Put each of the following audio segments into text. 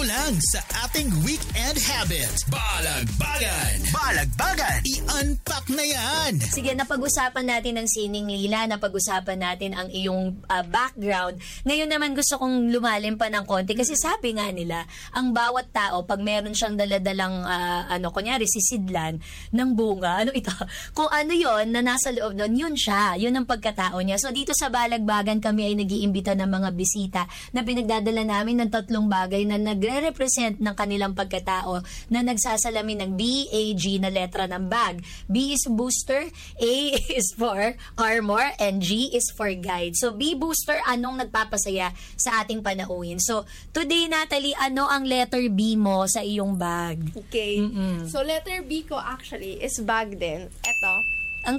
Dito lang sa ating weekend habit. Balagbagan! Balagbagan! I-unpack na yan! Sige, napag-usapan natin ang sining lila, napag-usapan natin ang iyong background. Ngayon naman gusto kong lumalim pa ng konti kasi sabi nga nila, ang bawat tao, pag meron siyang daladalang, kunyari, sisidlan ng bunga, kung ano yon na nasa loob nun, yun siya, yun ang pagkatao niya. So dito sa Balagbagan, kami ay nag-iimbita ng mga bisita na pinagdadala namin ng 3 bagay na nagre-represent ng kanilang pagkatao na nagsasalamin ng BAG na letra ng bag. B is booster, A is for armor, and G is for guide. So, B booster, anong nagpapasaya sa ating panauhin? So, today, Natalie, ano ang letter B mo sa iyong bag? Okay. So, letter B ko actually is bag din. Eto. Ang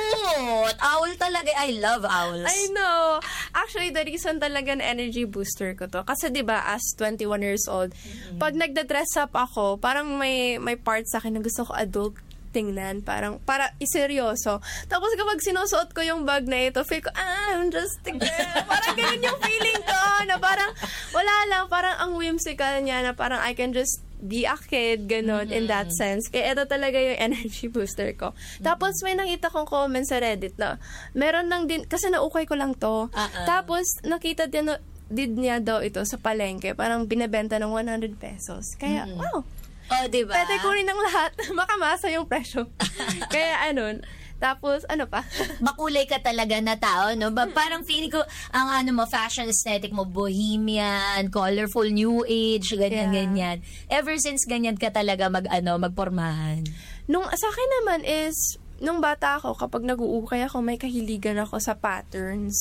cute! Owl talaga. I love owls. I know. Actually, the reason talaga na energy booster ko to. Kasi 'di ba as 21 years old, pag nagda-dress up ako, parang may part sa akin na gusto ko adult tingnan. Parang, para iseryoso. Tapos kapag sinusuot ko yung bag na ito, feel ko, I'm just a girl. Parang ganun yung feeling ko. Na parang, wala lang. Parang ang whimsical niya na parang I can just be a kid, ganun, in that sense. Kaya ito talaga yung energy booster ko. Tapos, may nakita kong comment sa Reddit na, meron lang din, kasi naukay ko lang to. Tapos, nakita din niya daw ito sa palengke, parang binebenta ng 100 pesos. Kaya, wow! Oh, diba? Pwede kunin ng lahat. Makamasa yung presyo. Kaya, tapos, ano pa? Makulay ka talaga na tao, no? Parang feeling ko, ang fashion aesthetic mo, bohemian, colorful, new age, ganyan-ganyan. Ever since ganyan ka talaga magpormahan? Sa akin naman is, nung bata ako, kapag nag-uukay ako, may kahiligan ako sa patterns.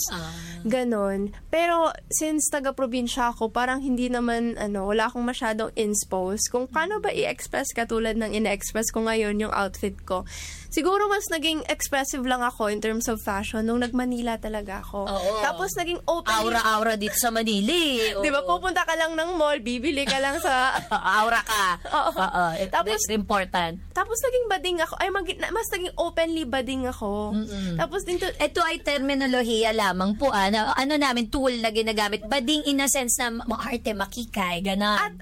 Ganon. Pero, since taga-probinsya ako, parang hindi naman, wala akong masyadong inspo kung paano ba i-express katulad ng ina-express ko ngayon yung outfit ko. Siguro mas naging expressive lang ako in terms of fashion nung nag-Manila talaga ako. Oo. Tapos naging open. Aura-aura dito sa Manila. Di ba, pupunta ka lang ng mall, bibili ka lang sa... Aura ka. Oo. Tapos, it's important. Tapos naging bading ako. Mas naging openly bading ako. Tapos dito... Ito ay terminolohiya lamang po. Namin, tool na ginagamit. Bading in a sense na maarte, makikay, gano'n. At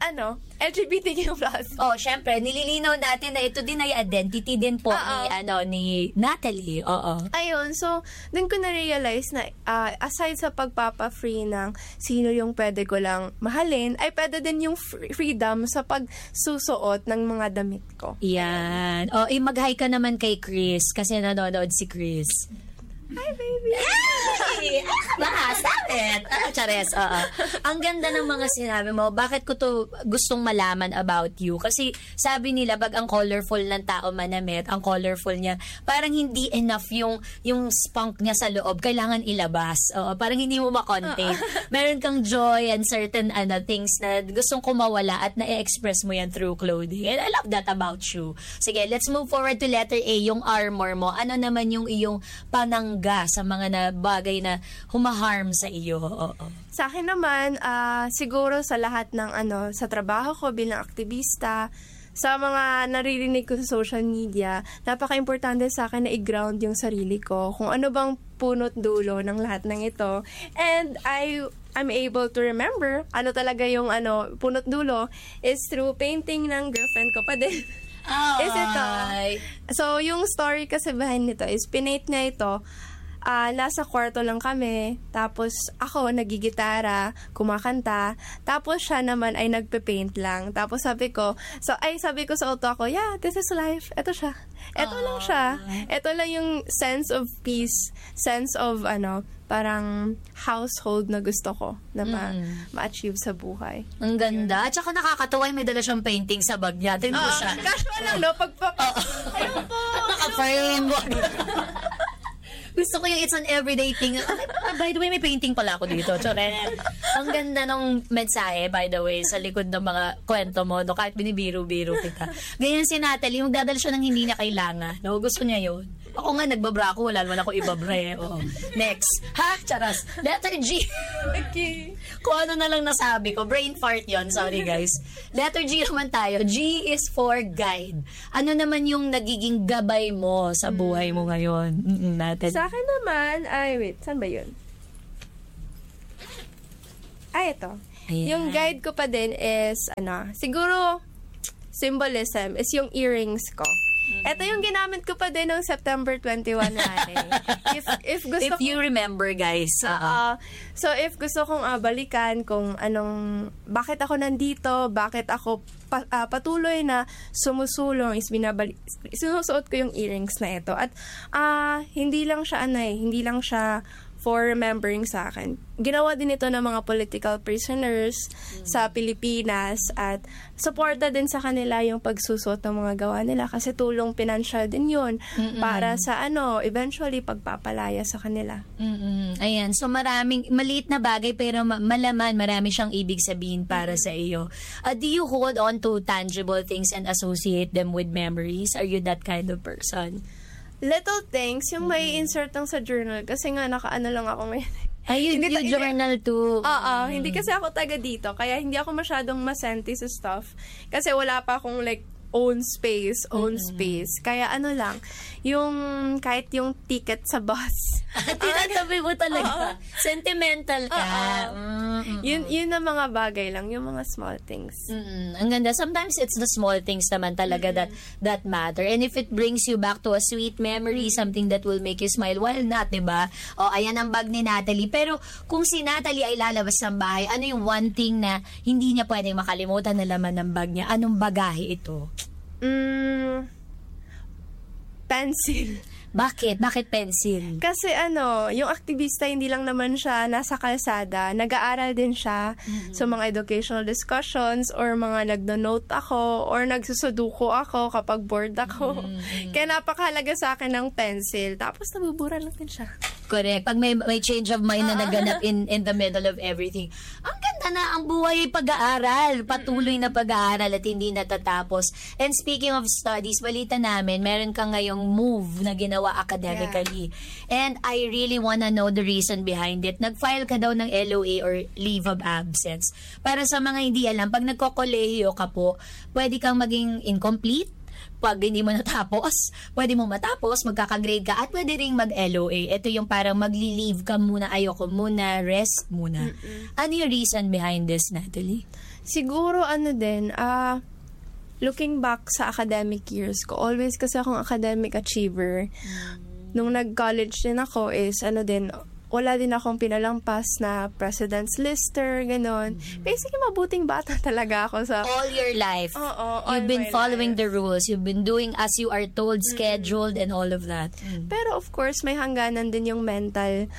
LGBTQ+. Syempre, nililinaw natin na ito din ay identity din po ni Natalie. Oo. Ayun, so, dun ko na-realize na aside sa pagpapa-free ng sino yung pwede ko lang mahalin, ay pwede din yung freedom sa pagsusuot ng mga damit ko. Yan. Mag-hi ka naman kay Chris kasi nanonood si Chris. Hi, baby! Stop it! Chares, Ang ganda ng mga sinabi mo. Bakit ko to gustong malaman about you? Kasi sabi nila, ang colorful ng tao manamit, ang colorful niya, parang hindi enough yung spunk niya sa loob. Kailangan ilabas. Parang hindi mo makontain. Meron kang joy and certain things na gustong kumawala at na-express mo yan through clothing. And I love that about you. Sige, let's move forward to letter A, yung armor mo. Ano naman yung iyong panangga sa mga bagay na humaharm sa iyo? Sa akin naman, siguro sa lahat ng sa trabaho ko bilang aktivista, sa mga naririnig ko sa social media, napaka-importante sa akin na i-ground yung sarili ko. Kung ano bang punot dulo ng lahat ng ito. And I'm able to remember ano talaga yung punot dulo is through painting ng girlfriend ko pa din. Is ito. So, yung story kasi behind nito is pinate niya ito. Nasa kwarto lang kami, tapos ako nagigitara, kumakanta, tapos siya naman ay nagpe-paint lang. Tapos sabi ko sa auto ako, yeah, this is life. Ito siya. Ito lang siya. Ito lang yung sense of peace, sense of parang household na gusto ko na ma-achieve sa buhay. Ang ganda. At saka nakakatawa, may dala siyang painting sa bag niya. Tingnan mo siya. Casual lang, no? Ayun po. Naka-frame. Gusto ko yung it's an everyday thing. By the way, may painting pala ako dito. Choret. Ang ganda ng mensahe, by the way, sa likod ng mga kwento mo, no, kahit binibiro-biro kita. Ganyan si Natalie, yung dadal siya ng hindi niya kailangan. No? Gusto niya yun. Ako nga, nagbabra ako. Wala naman ako ibabre. Next. Charas. Letter G. Okay. Kung ano na lang nasabi ko. Brain fart yon. Sorry, guys. Letter G naman tayo. G is for guide. Ano naman yung nagiging gabay mo sa buhay mo ngayon? Natin. Sa akin naman, saan ba yun? Ito. Ayan. Yung guide ko pa din is, siguro, symbolism is yung earrings ko. Ito yung ginamit ko pa din noong September 21 na if gusto If you remember, guys. So, if gusto kong balikan kung bakit ako nandito, bakit ako patuloy na sumusulong, is sinusuot ko yung earrings na ito. At hindi lang siya for remembering sa akin. Ginawa din ito ng mga political prisoners sa Pilipinas at suporta din sa kanila yung pagsusot ng mga gawa nila kasi tulong financial din yun para sa eventually pagpapalaya sa kanila. Ayan. So maliit na bagay pero malaman marami siyang ibig sabihin para sa iyo. Do you hold on to tangible things and associate them with memories? Are you that kind of person? Little things, yung may insert lang sa journal kasi nga nakaano lang ako ngayon. You journal too. Hindi kasi ako taga dito, kaya hindi ako masyadong masenti sa stuff. Kasi wala pa akong own space. Kaya lang, yung kahit yung ticket sa bus. Tinatabi mo talaga. Sentimental ka. Yun na mga bagay lang, yung mga small things. Ang ganda. Sometimes it's the small things naman talaga that matter. And if it brings you back to a sweet memory, something that will make you smile, why not, diba? Ayan ang bag ni Natalie. Pero kung si Natalie ay lalabas ng bahay, ano yung one thing na hindi niya pwedeng makalimutan na laman ng bag niya? Anong bagahe ito? Pencil. Bakit? Bakit pencil? Kasi yung aktivista hindi lang naman siya nasa kalsada, nag-aaral din siya sa mga educational discussions or mga nagno-note ako or nagsusuduko ako kapag bored ako. Kaya napakahalaga sa akin ng pencil. Tapos nabubura lang din siya. Correct. Pag may change of mind na naganap in the middle of everything, ang ganda na ang buhay ay pag-aaral. Patuloy na pag-aaral at hindi natatapos. And speaking of studies, balita namin, meron ka ngayong move na ginawa academically. Yeah. And I really wanna know the reason behind it. Nag-file ka daw ng LOA or leave of absence. Para sa mga hindi alam, pag nagko-kolehiyo ka po, pwede kang maging incomplete. Pag hindi mo natapos, pwede mo matapos, magkakagrade ka, at pwede ring mag-LOA. Ito yung parang magli-leave ka muna, ayoko muna, rest muna. Ano yung reason behind this, Natalie? Siguro looking back sa academic years ko, always kasi akong academic achiever. Nung nag-college din ako is wala din akong pinalampas na president's lister, ganon. Basically, mabuting bata talaga ako sa... All your life. You've been following the rules. You've been doing as you are told, scheduled, and all of that. Pero of course, may hangganan din yung mental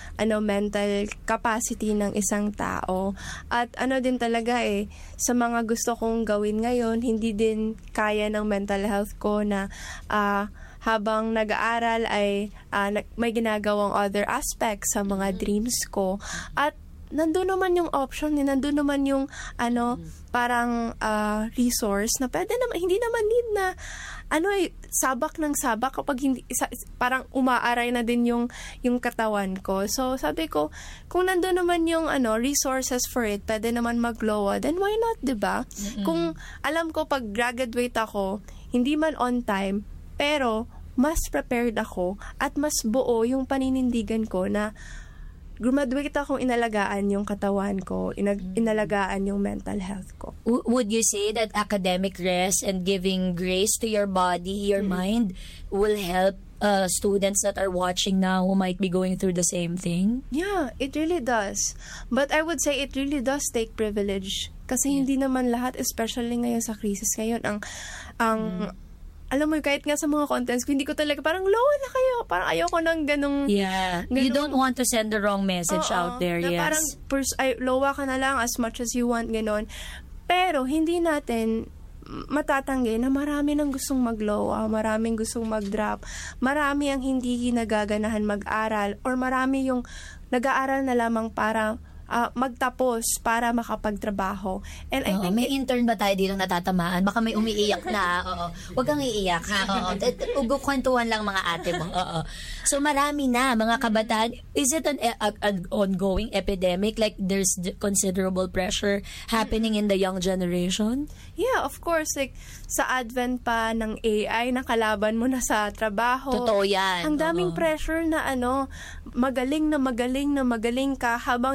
capacity ng isang tao. At din talaga sa mga gusto kong gawin ngayon, hindi din kaya ng mental health ko na habang nag-aaral ay may ginagawang other aspects sa mga dreams ko. At nandun naman yung option, nandun naman yung parang resource na pwede naman, hindi naman need na sabak ng sabak kapag hindi, parang umaaray na din yung katawan ko. So, sabi ko, kung nandun naman yung resources for it, pwede naman mag-LOA, then why not, diba? Kung alam ko pag graduate ako, hindi man on time, pero mas prepared ako at mas buo yung paninindigan ko na graduate akong inalagaan yung katawan ko, inalagaan yung mental health ko. Would you say that academic rest and giving grace to your body, your mind, will help students that are watching now who might be going through the same thing? Yeah, it really does. But I would say it really does take privilege. Kasi hindi naman lahat, especially ngayon sa crisis ngayon, alam mo, kahit nga sa mga contents ko, hindi ko talaga, parang lowa na kayo. Parang ayoko ng ganong... Yeah. You don't want to send the wrong message out there, na yes. Parang, lowa ka na lang as much as you want, ganon. Pero, hindi natin matatanggi na marami nang gustong mag-lowa, maraming gustong mag-drop, marami ang hindi nagaganahan mag-aral, or marami yung nag-aaral na lamang para magtapos para makapagtrabaho. And I think may intern ba tayo dito natatamaan? Baka may umiiyak na. Huwag kang iiyak. Ugukwentuhan lang mga ate mo. So marami na mga kabataan. Is it an ongoing epidemic? Like there's considerable pressure happening in the young generation? Yeah, of course. Like sa advent pa ng AI, nakalaban mo na sa trabaho. Totoo yan. Ang daming pressure na magaling ka habang yung sa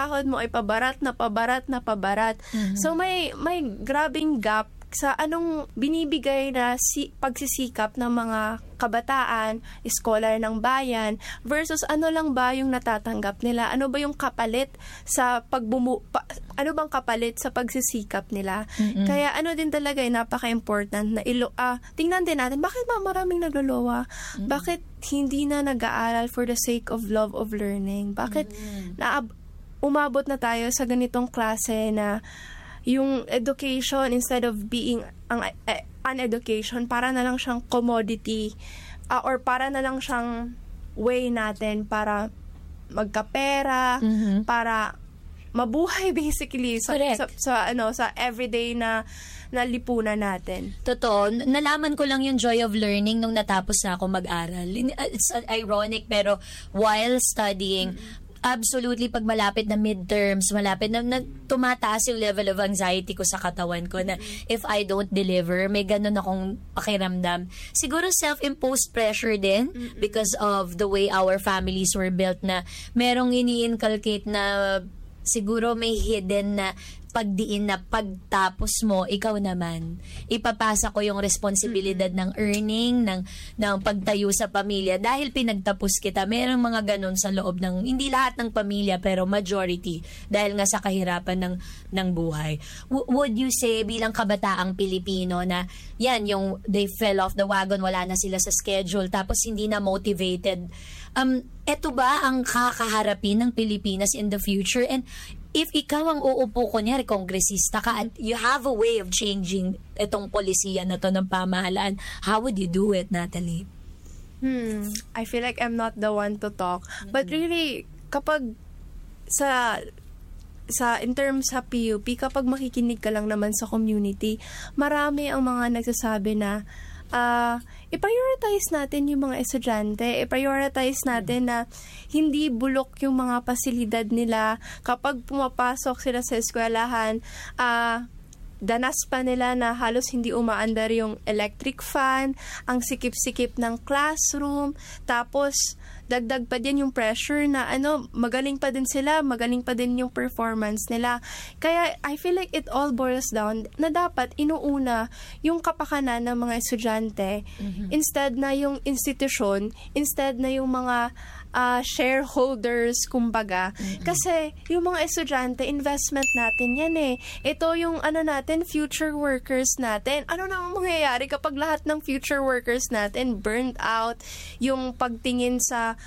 sahod mo ay pabarat na pabarat na pabarat. So may grabing gap sa anong binibigay na pagsisikap ng mga kabataan, scholar ng bayan, versus ano lang ba yung natatanggap nila? Ano ba yung kapalit sa ano bang kapalit sa pagsisikap nila? Kaya ano din talaga napaka-important na tingnan din natin, bakit maraming naglolowa? Bakit hindi na nag-aaral for the sake of love of learning? Bakit umabot na tayo sa ganitong klase na yung education, instead of being an education, para na lang siyang commodity or para na lang siyang way natin para magkapera, para mabuhay basically sa everyday na lipunan natin. Totoo. Nalaman ko lang yung joy of learning nung natapos na ako mag-aral. It's ironic, pero while studying, absolutely, pag malapit na midterms, malapit na tumataas yung level of anxiety ko sa katawan ko na if I don't deliver, may ganun akong pakiramdam. Siguro self-imposed pressure din because of the way our families were built, na merong ini-inculcate na siguro may hidden na pagdiin na pagtapos mo, ikaw naman, ipapasa ko yung responsibilidad ng earning, ng pagtayo sa pamilya dahil pinagtapos kita. Merong mga ganun sa loob ng, hindi lahat ng pamilya, pero majority, dahil nga sa kahirapan ng buhay. Would you say, bilang kabataang Pilipino, na yan, yung they fell off the wagon, wala na sila sa schedule, tapos hindi na motivated, eto ba ang kakaharapin ng Pilipinas in the future? And if ikaw ang uupo, kunyari, kongresista ka, at you have a way of changing itong polisiya na to ng pamahalaan, how would you do it, Natalie? I feel like I'm not the one to talk. But really, kapag in terms sa PUP, kapag makikinig ka lang naman sa community, marami ang mga nagsasabi na i-prioritize natin yung mga estudyante, i-prioritize natin na hindi bulok yung mga pasilidad nila kapag pumapasok sila sa eskwelahan. Danas pa nila na halos hindi umaandar yung electric fan, ang sikip-sikip ng classroom, tapos dagdag pa din yung pressure na magaling pa din sila, magaling pa din yung performance nila. Kaya I feel like it all boils down na dapat inuuna yung kapakanan ng mga estudyante instead na yung institusyon, instead na yung mga shareholders, kumbaga. Kasi yung mga estudyante, investment natin yan eh. Ito yung natin, future workers natin. Ano na mangyayari kapag lahat ng future workers natin burned out, yung pagtingin sa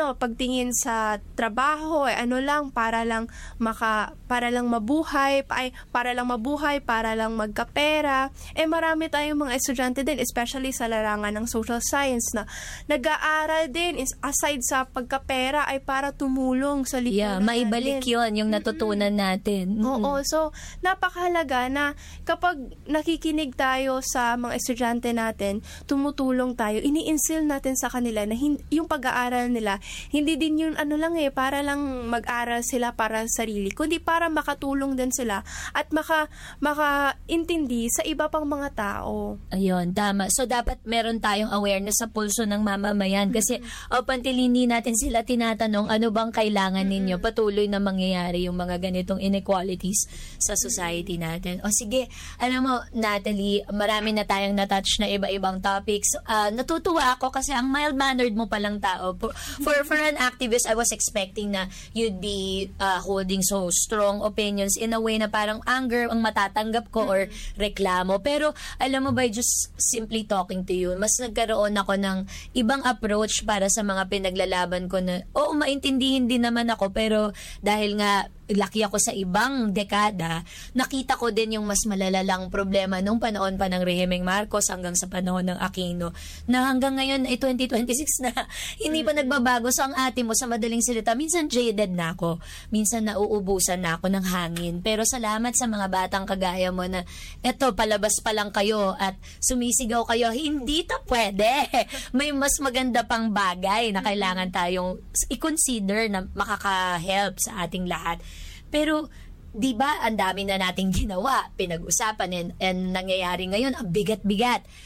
trabaho, para lang mabuhay, para lang magkapera. Marami tayong mga estudyante din, especially sa larangan ng social science, na nag-aaral din aside sa pagkapera ay para tumulong sa lipunan. Maibalik yun, yung natutunan natin. Oo, so napakahalaga na kapag nakikinig tayo sa mga estudyante natin, tumutulong tayo, ini-instill natin sa kanila na yung pag-aaral nila, hindi din yun para lang mag-aral sila para sarili, kundi para makatulong din sila at makaintindi sa iba pang mga tao. Ayun, tama. So dapat meron tayong awareness sa pulso ng mamamayan kasi until hindi natin sila tinatanong ano bang kailangan ninyo, patuloy na mangyayari yung mga ganitong inequalities sa society natin. O sige, alam mo, Natalie, marami na tayong na-touch na iba-ibang topics. Natutuwa ako kasi ang mild-mannered mo palang tao. For an activist, I was expecting na you'd be holding so strong opinions in a way na parang anger ang matatanggap ko or reklamo. Pero alam mo, by just simply talking to you, mas nagkaroon ako ng ibang approach para sa mga pinaglalaban ko na, maintindihin din naman ako, pero dahil nga laki ako sa ibang dekada, nakita ko din yung mas malalalang problema nung panahon pa ng Rehimeng Marcos hanggang sa panahon ng Aquino, na hanggang ngayon ay 2026 na, hindi pa nagbabago. So ang ate mo, sa madaling salita, minsan jaded na ako, minsan nauubusan na ako ng hangin. Pero salamat sa mga batang kagaya mo na, eto, palabas pa lang kayo at sumisigaw kayo, hindi to pwede. May mas maganda pang bagay na kailangan tayong i-consider na makaka-help sa ating lahat. Pero, di ba, ang dami na nating ginawa, pinag-usapan, and nangyayari ngayon, ang bigat-bigat.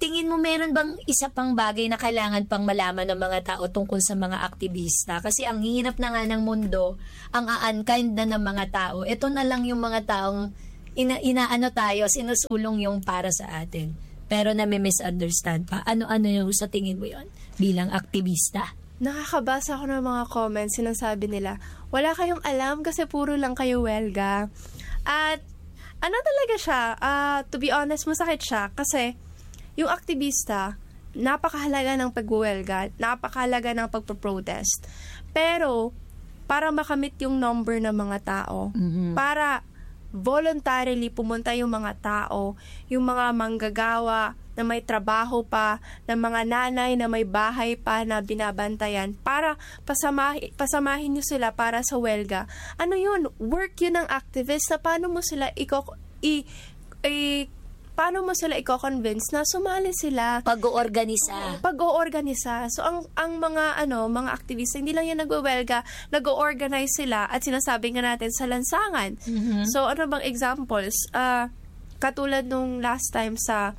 tingin mo meron bang isa pang bagay na kailangan pang malaman ng mga tao tungkol sa mga aktivista? Kasi ang hirap na nga ng mundo, ang unkind na ng mga tao. Ito na lang yung mga taong inaano tayo, sinusulong yung para sa atin. Pero nami-misunderstand pa. Ano-ano yung sa tingin mo yon bilang aktivista? Nakakabasa ako ng mga comments, sinasabi nila, wala kayong alam kasi puro lang kayo welga. At ano talaga siya, to be honest, masakit siya kasi yung aktivista, napakahalaga ng pagwelga, napakahalaga ng pagpo-protest. Pero, para makamit yung number ng mga tao, para voluntarily pumunta yung mga tao, yung mga manggagawa na may trabaho pa, ng mga nanay na may bahay pa na binabantayan, para pasamahin nyo sila para sa welga. Ano yun? Work yun ng activist na paano mo sila paano mo sila i-convince na sumali sila? Pag-oorganisa. So, ang mga aktivista, hindi lang yan nagwewelga, nag-organize sila at sinasabi nga natin sa lansangan. So, ano bang examples? Katulad nung last time sa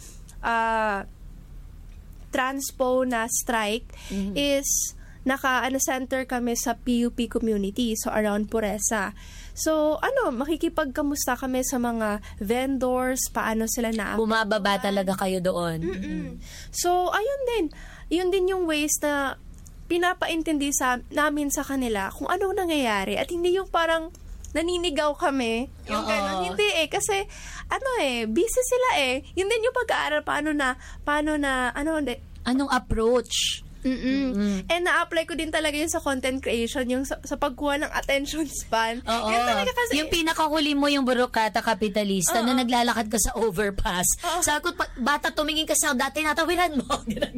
Transpo na strike is center kami sa PUP community, so around Puresa. So, makikipagkamusta kami sa mga vendors, paano sila na... Bumababa talaga kayo doon. So, ayun din. Yun din yung ways na pinapaintindi namin sa kanila kung ano nangyayari. At hindi yung parang naninigaw kami. Yung gano'n. Hindi kasi, busy sila Yun din yung pag-aaral, Anong approach? And na-apply ko din talaga yun sa content creation, yung sa pagkuha ng attention span. Yun talaga kasi, yung pinakahuli mo yung burokrata kapitalista na naglalakad ka sa overpass. Sabi ko, bata, tumingin ka sa dati natawiran mo.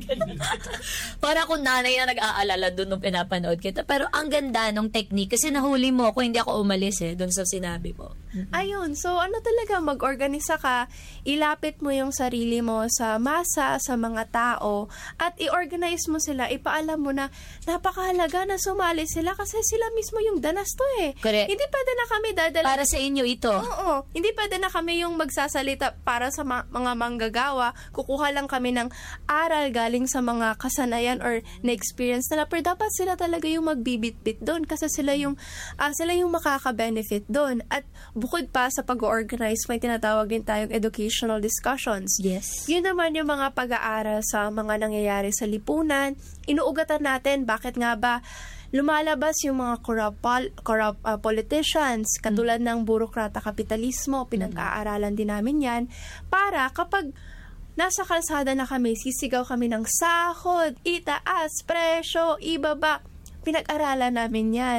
Para akong nanay na nag-aalala doon nung pinapanood kita. Pero ang ganda nung technique kasi nahuli mo ako, hindi ako umalis doon sa sinabi mo. Ayun, so talaga, mag-organisa ka, ilapit mo yung sarili mo sa masa, sa mga tao, at i-organize mo sila, ipaalam mo na napakahalaga na sumali sila kasi sila mismo yung danas to Correct. Hindi pwede na kami dadala. Para sa inyo ito. Oo. Hindi pwede na kami yung magsasalita para sa mga manggagawa. Kukuha lang kami ng aral galing sa mga kasanayan or na-experience nila. Pero dapat sila talaga yung magbibit-bit doon kasi sila yung makaka-benefit doon. At bukod pa sa pag-organize, may tinatawag din tayong educational discussions. Yes. Yun naman yung mga pag-aaral sa mga nangyayari sa lipunan. Inuugatan natin bakit nga ba lumalabas yung mga corrupt politicians, katulad ng burokrata kapitalismo. Pinag-aaralan din namin yan para kapag nasa kalsada na kami, sisigaw kami ng sahod, itaas, presyo, ibaba. Pinag-aralan namin yan.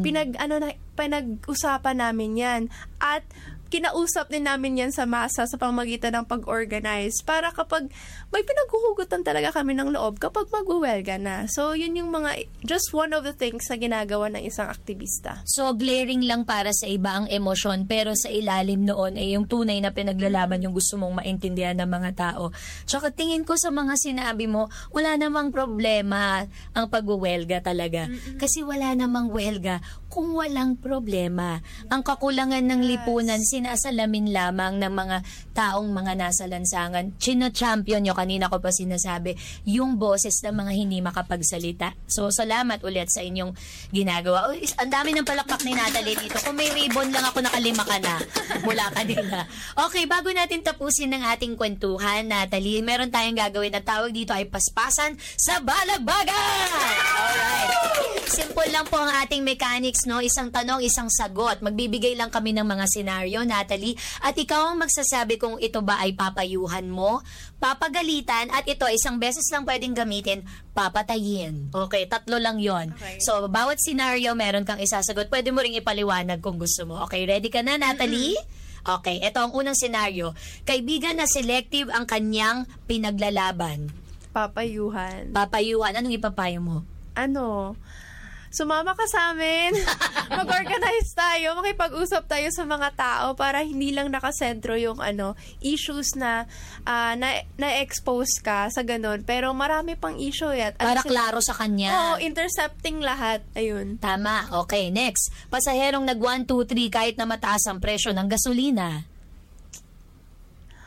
Pinag-usapan namin yan. At kinausap din namin yan sa masa sa pamamagitan ng pag-organize para kapag may pinaghuhugutan talaga kami ng loob kapag magwewelga na. So, yun yung just one of the things na ginagawa ng isang aktivista. So, glaring lang para sa iba ang emosyon, pero sa ilalim noon ay yung tunay na pinaglalaban yung gusto mong maintindihan ng mga tao. Tsaka tingin ko sa mga sinabi mo, wala namang problema ang pagwewelga talaga. Kasi wala namang welga kung walang problema. Ang kakulangan ng lipunan, sinasalamin lamang ng mga taong mga nasa lansangan. Chino-champion nyo, kanina ko pa sinasabi, yung boses ng mga hindi makapagsalita. So, salamat ulit sa inyong ginagawa. Ang dami ng palakpak ni Natalie dito. Kung may ribbon lang ako, nakalima ka na mula kanina. Okay, bago natin tapusin ng ating kwentuhan, Natalie, meron tayong gagawin na tawag dito ay paspasan sa balagbagan! Alright. Simple lang po ang ating mechanics, no? Isang tanong, isang sagot. Magbibigay lang kami ng mga senaryo, Natalie, at ikaw ang magsasabi kung ito ba ay papayuhan mo, papagalitan, at ito, isang beses lang pwedeng gamitin, papatayin. Okay, 3 lang yon. Okay. So, bawat senaryo, meron kang isasagot. Pwede mo ring ipaliwanag kung gusto mo. Okay, ready ka na, Natalie? Okay, ito ang unang senaryo. Kaibigan na selective ang kanyang pinaglalaban. Papayuhan. Papayuhan. Anong ipapayo mo? Sumama ka sa amin. Mag-organize tayo. Makipag-usap tayo sa mga tao para hindi lang nakasentro yung issues na na-expose ka sa ganun. Pero marami pang issue yan. Para klaro sa kanya. Intercepting lahat. Ayun. Tama. Okay, next. Pasaherong nag 1, 2, 3 kahit na mataas ang presyo ng gasolina.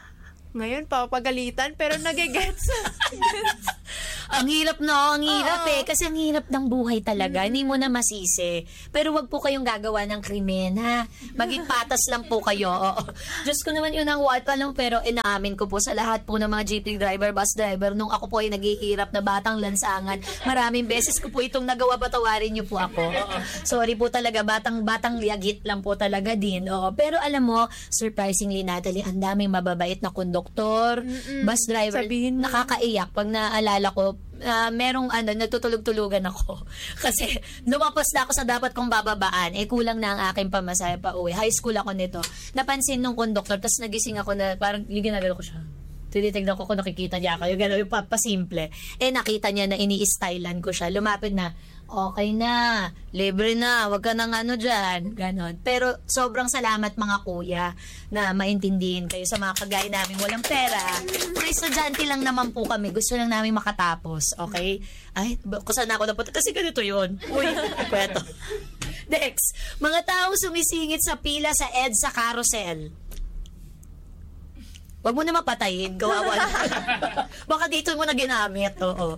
Ngayon, papagalitan, pero nagigets. Ang hirap ang hirap kasi ang hirap ng buhay talaga. Hindi mo na masisi. Pero wag po kayong gagawa ng krimen, ha? Maging patas lang po kayo. Oo. Diyos ko naman yun ang what pa lang, pero inaamin ko po sa lahat po ng mga jeepney driver, bus driver, nung ako po ay naghihirap na batang lansangan, maraming beses ko po itong nagawa, patawarin niyo po ako. Sorry po talaga, batang liagit lang po talaga din. Oo. Pero alam mo, surprisingly, Natalie, ang daming mababait na konduktor, bus driver, Sabihin mo. nakakaiyak pag naalala ko, merong natutulog-tulugan ako. Kasi lumapos na ako sa dapat kong bababaan, kulang na ang aking pamasahe pa uwi. High school ako nito. Napansin nung conductor, tapos nagising ako na parang yung ginagano ko siya. Tinitignan ko kung nakikita niya ako. Yung gano'n, yung pasimple. Nakita niya na ini-stylan ko siya. Lumapit na, okay na, libre na, wag ka nang dyan. Ganon. Pero sobrang salamat mga kuya na maintindihin kayo sa mga kagaya namin walang pera. Mga estudyante lang naman po kami. Gusto lang namin makatapos. Okay? Ay, kung saan ako napunta? Kasi ganito yun. Uy, kweto. Next, mga taong sumisingit sa pila sa EDSA carousel. Wag mo na mapatayin, gawawan. Baka dito mo na ginamit, oo.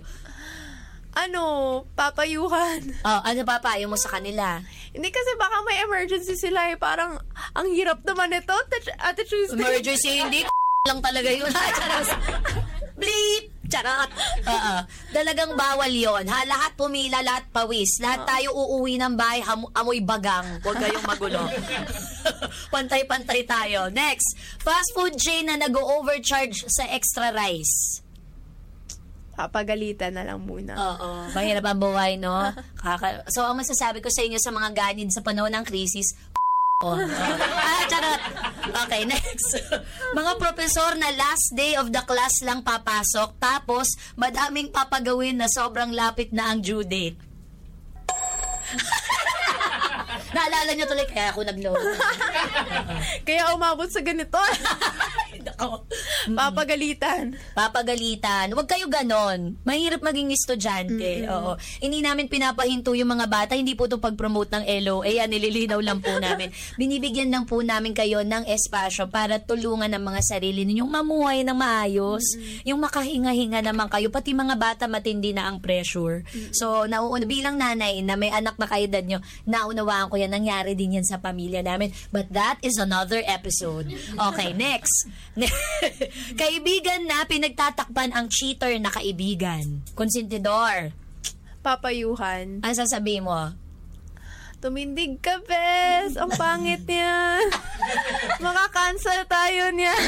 Papayuhan. Ano papayo mo sa kanila? Hindi kasi baka may emergency sila parang ang hirap naman ito, Ate Tuesday. Emergency, hindi lang talaga yun. Bleep! Charot! Talagang bawal yon. Lahat pumila, lahat pawis. Lahat tayo uuwi ng bahay, amoy bagang. Huwag kayong magulo. Pantay-pantay tayo. Next, fast food chain na nag-overcharge sa extra rice. Papagalitan na lang muna. Oo. Mahirap ang buhay, no? So, ang masasabi ko sa inyo sa mga ganid sa panahon ng krisis, charot. Okay, next. Mga profesor na last day of the class lang papasok, tapos madaming papagawin na sobrang lapit na ang due date. Naalala niyo tuloy, kaya ako nag-load. Kaya umabot sa ganito. Papagalitan. Huwag kayo ganon. Mahirap maging estudyante. Oo. Hindi namin pinapahinto yung mga bata. Hindi po ito pag-promote ng LOA. Nililinaw lang po namin. Binibigyan lang po namin kayo ng espasyo para tulungan ang mga sarili ninyong mamuhay ng maayos. Yung makahinga-hinga naman kayo. Pati mga bata, matindi na ang pressure. So, bilang nanay na may anak na kaedad nyo, naunawaan ko yan. Nangyari din yan sa pamilya namin. But that is another episode. Okay, next. Kaibigan na pinagtatakpan ang cheater na kaibigan. Konsentidor. Papayuhan. Ano sasabihin mo? Tumindig ka, bes. Ang pangit niyan. Maka-cancel tayo niyan.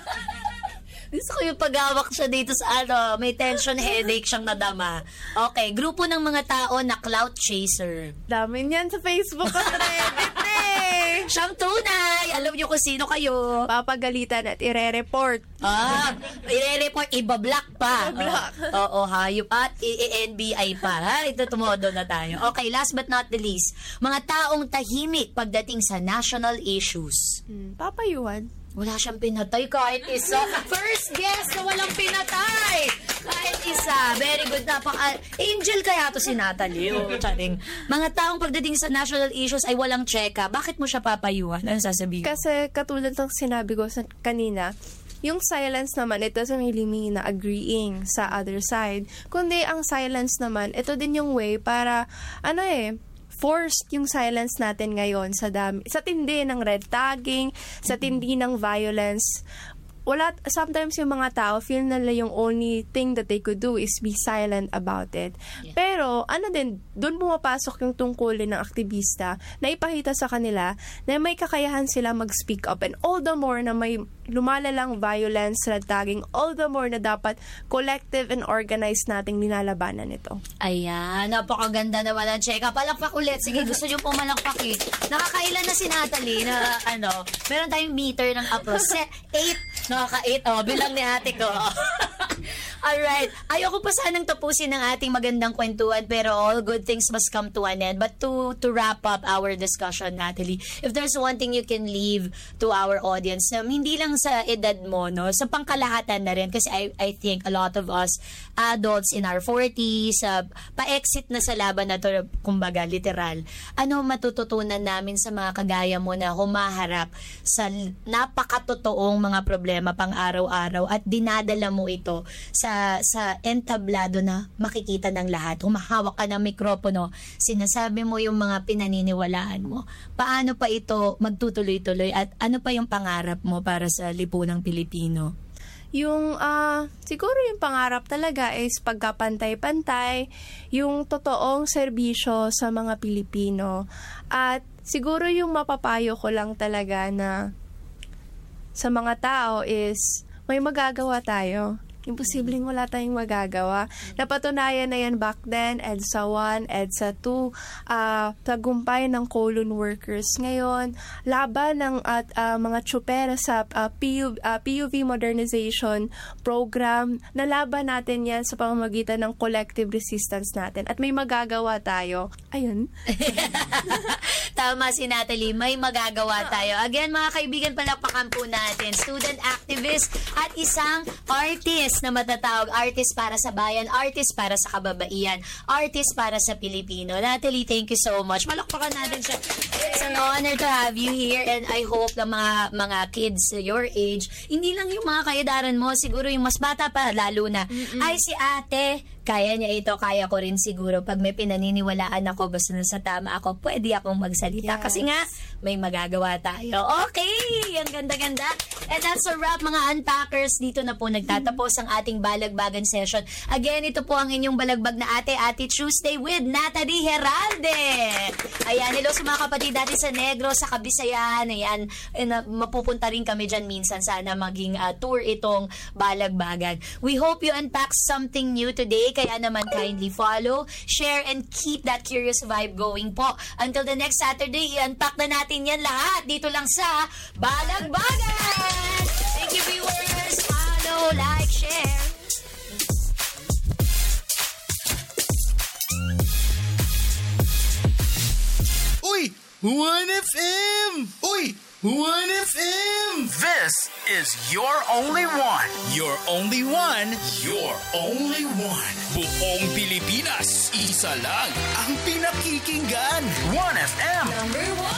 Gusto ko yung paghawak siya dito sa may tension headache siyang nadama. Okay, grupo ng mga tao na clout chaser. Dami niyan sa Facebook at Reddit Siyang tunay! Alam niyo kung sino kayo. Papagalitan at ire-report. I-report, ibablock pa. Oo, hayop at i-NBI pa. Ha? Ito tumodo na tayo. Okay, last but not the least, mga taong tahimik pagdating sa national issues. Papayuhan. Wala siyang pinatay kahit isa. First guest na walang pinatay. Kahit isa. Very good. Angel kaya to si Natalie. Charing. Mga taong pagdating sa national issues ay walang cheka. Bakit mo siya papayuhan? Ano sasabihin? Kasi katulad ng sinabi ko kanina, yung silence naman, it doesn't really mean na agreeing sa other side. Kundi ang silence naman, ito din yung way para, forced yung silence natin ngayon sa tindi ng red tagging, sa tindi ng violence. Sometimes yung mga tao feel nila yung only thing that they could do is be silent about it. Yeah. Pero, doon pumapasok yung tungkulin ng aktivista na ipakita sa kanila na may kakayahan sila mag-speak up. And all the more na may lumalalang violence, red tagging, all the more na dapat collective and organized nating linalabanan ito. Ayan, napakaganda naman ang check. Palakpak ulit. Sige, gusto nyo pumalakpak eh. Nakakailan na si Natalie na meron tayong meter ng applause. 8. Nakaka-8. Bilang ni ate ko. Alright. Ayoko pa sanang tapusin ang ating magandang kwentuhan, pero all good things must come to an end. But to wrap up our discussion, Natalie, if there's one thing you can leave to our audience, hindi lang sa edad mo, no, sa pangkalahatan na rin, kasi I think a lot of us adults in our 40s, pa-exit na sa laban na to, kumbaga, literal. Ano matututunan namin sa mga kagaya mo na humaharap sa napakatotoong mga problema pang araw-araw at dinadala mo ito sa entablado na makikita ng lahat. Humahawak ka ng mikropono, sinasabi mo yung mga pinaniniwalaan mo. Paano pa ito magtutuloy-tuloy at ano pa yung pangarap mo para sa lipunang Pilipino? Yung, siguro yung pangarap talaga is pagkapantay-pantay, yung totoong serbisyo sa mga Pilipino. At siguro yung mapapayo ko lang talaga na sa mga tao is may magagawa tayo. Imposibleng wala tayong magagawa. Napatunayan na yan back then, EDSA 1, EDSA 2, tagumpay ng colon workers. Ngayon, laban ng mga tsupera sa PUV modernization program, nalaban natin yan sa pamamagitan ng collective resistance natin. At may magagawa tayo. Ayun. Tama si Natalie, may magagawa tayo. Again, mga kaibigan, palakpakan po natin. Student activist at isang artist na matatawag, artist para sa bayan, artist para sa kababaihan, artist para sa Pilipino. Natalie, thank you so much. Malakpakan natin siya. It's an honor to have you here, and I hope na mga kids your age, hindi lang yung mga kaedaran mo, siguro yung mas bata pa, lalo na, ay si ate, kaya niya ito, kaya ko rin siguro. Pag may pinaniniwalaan ako, basta nasa tama ako, pwede akong magsalita. Yes. Kasi nga, may magagawa tayo. Okay! Ang ganda-ganda. And that's a wrap, mga unpackers. Dito na po nagtatapos ang ating balagbagan session. Again, ito po ang inyong balagbag na Ate Tuesday with Natalie Heralde. Ayan, hello sa mga kapatid natin sa Negros, sa Kabisayan. Ayan, mapupunta rin kami dyan minsan. Sana maging tour itong balagbagan. We hope you unpack something new today. Kaya naman kindly follow, share, and keep that curious vibe going po. Until the next Saturday, i-unpack na natin yan lahat dito lang sa Balagbagan! Thank you, viewers! Follow, like, share. Uy! 1FM! Uy! 1FM! This is your only one. Your only one. Your only one. Buong Pilipinas, isa lang Ang pinakikinggan. 1FM. Number 1!